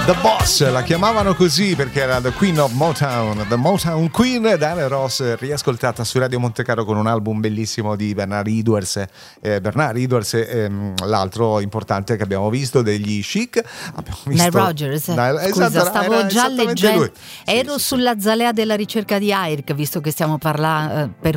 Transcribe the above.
The Boss, la chiamavano così perché era The Queen of Motown, The Motown Queen. Diana Ross, riascoltata su Radio Montecarlo con un album bellissimo di Bernard Edwards, l'altro importante che abbiamo visto degli Chic. Abbiamo visto Nile Rodgers. Scusa, stavo già leggendo. Ero sulla zalea della ricerca di Airk, visto che stiamo per